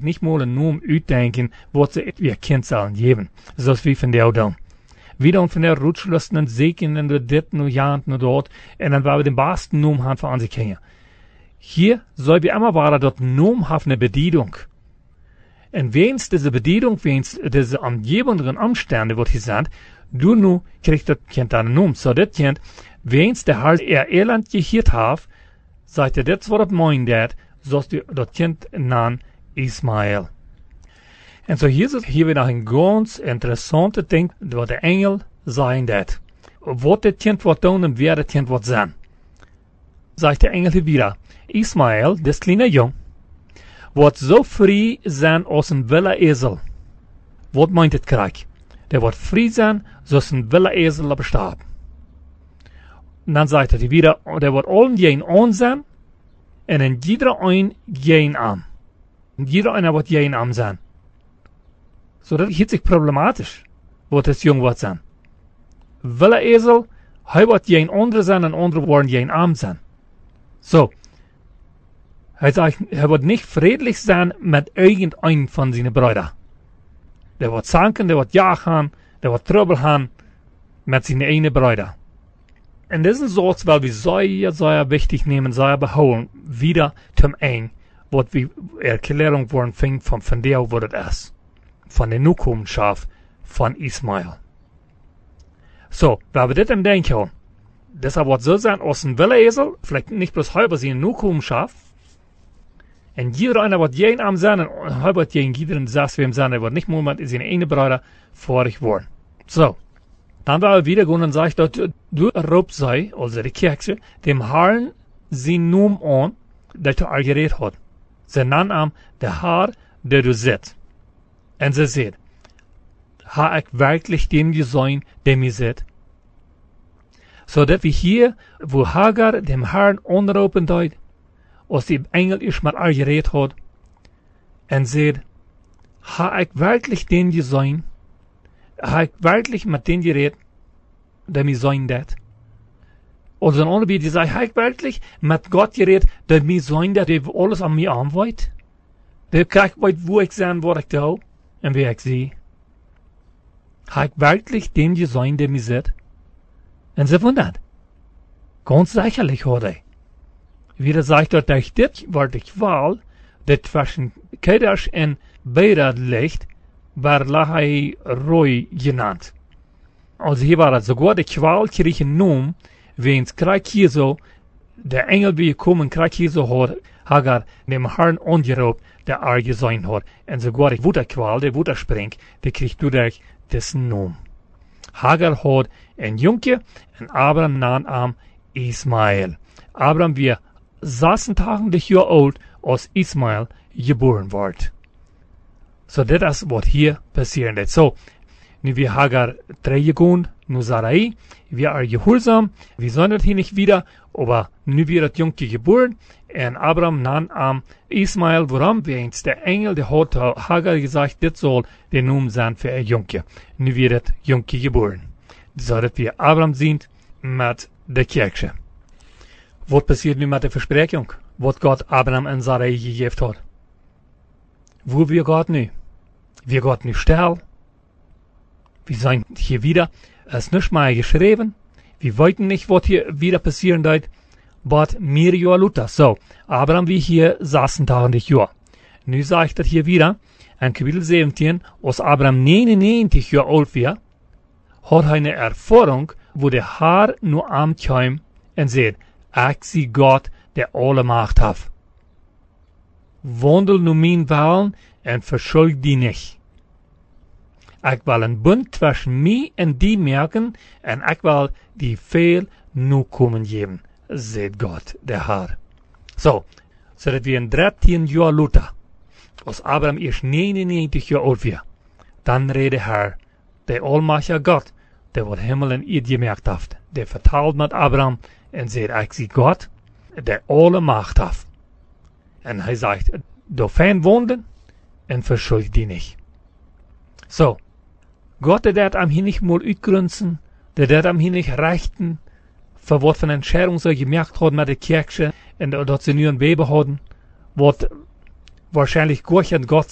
nicht mal een noem uitdenken, wat ze het weer kind zullen geven. Zoals wie van jou dan. Wie dan van der Rutschlusten en Segen en de dit nu jaant nu dort, en dan waar we den besten noem haben van onze kinderen. Hier soll wir immer waren dat noem have eine Bedienung. En weens deze bedienung, weens deze omgebenden omstanden, wordt gezegd, du nu krijgt dat kind een noem. Zo dat kind, weens de hart Eland gehiert heeft, zegt dit wat op mijn dat, zoals dat kind naam Ismael. En zo hier zit hier weer nog een ganz interessante ding, wat de engel zijn dat. Wat dit kind wordt doen en wie dit kind wordt zijn. Zegt de engel hier weer, Ismael, des kleine jong, wordt zo vrij zijn als een wilde ezel. Wat meint het krijg? Der wordt vrij zijn zoals een wilde ezel op staat. En dan zegt hij weer, der wordt allen geen aan zijn, en in iedere een geen aan. En iedere een wordt geen aan zijn. So dat is zich problematisch, wat het jong wordt zijn. Wilde ezel, hij wordt geen andere zijn en andere worden geen arm zijn. So, hij zegt, hij wordt niet vredelijk zijn met irgendein van zijn broeder. Der wordt zanken, der wordt jagen, der wordt trouble gaan met zijn ene broeder. En dit is een soort wel we zeer wichtig nemen, zeer behouden, wieder zum een, wat we erklärung worden vindt van der wat het is. Van de Nukomenschaft van Ismael. So, waar we dit in denken houden. Deshalb wordt zo zijn als een wilde ezel, vielleicht niet bloß halber zijn Nukomenschaft. En jeder einer wordt geen am zijn, en halber geen iedereen zes wem zijn, er wordt niet moment in zijn ene bruder vorig worden. So, dan waar we wieder gaan en zegt dat du roept zij, also de kerkse, dem Herrn zijn noem aan, dat hij al gereed had. Zijn naam de Haar, der du zit. En ze zegt, ha ik werkelijk dem gezien, dem je zit? Zodat we hier, wo Hagar dem Herrn onderopen deed, als die engel is maar al gereed had, en zegt, ha ik werkelijk dem gezien? Ha ik werkelijk met dem gereed, dem je zijn dat? Als een ander die zegt, ha ik werkelijk met God gereed, dem je zijn dat, die alles aan mij aanwijt? Die krijgt weet wo ik zijn, wat ik doe. En wie ik zie, ha ik werkelijk dem gezien, dem je zit? En ze wundert. Ganz sicherlich hat hij. Wieder sagt dat durch dit wordt de kwaal, dat tussen Keders en Bera ligt, waar lag hij Roy genannt. Also hier war het sogar de kwaal kreeg een noem, weens krijg hier zo, de engel wie komen krijg hier zo had, Hagar dem Herrn ongeroopt, der er gezien had. En sogar de woederkwaal, de woederspring, die kreeg durch dessen noem. Hagar had een jonkje en Abraham naam Ismael. Abraham weer 86 jaar oud als Ismael geboren wordt. So dit is wat hier passieren dit. So, nu wir Hagar teruggegaan naar Sarai, wir are gehoorzaam, wir zijn het hier niet wieder, aber nu weer het jonkje geboren, en Abraham naam Ismael, waarom? Weens de engel, die had Hagar gezegd, dit zal de naam zijn voor een jonkje. Nu weer het jonkje geboren. Zodat we Abraham zien met de kerkje. Wat passiert nu met de verspreking? Wat God Abraham en Sarai gegeven had? Wo wir God nu? Wir God nu stil. Wir zijn hier wieder. Es ist nicht mal geschrieben. Wir weten nicht, was hier wieder passieren wird. But mir Jahr Luther. So, Abraham wie hier 86 Jahre. Nu sagt er hier wieder, in Kapitel 17, als Abraham 99 Jahre alt war, hat er eine Erfahrung, wo der Herr nur aankwam en zei, ik zie God, der alle Macht hat. Wandel nu mijn wegen en verschuldig die niet. Ik wil een bund tussen mij en die merken en ik wil die veel nu komen geven, zegt God, der Herr. So, zodat we in 13 jaar later, als Abraham eerst 99 jaar oud was, dan reed de Herr, der almachtige God, der wat Himmel en Erde gemerkt heeft, der vertaalt met Abraham en zegt, ik zie God, der alle Macht hat. En hij zegt, door fijn wandelen en verschuldig die niet. So, God dat am hier nicht mal uitgrunzen, der dat am hier nicht rechten, für wat von Entscheidung sie gemerkt hat mit der Kirche, und dat sie nu een Baby hadden, wat wahrscheinlich Gott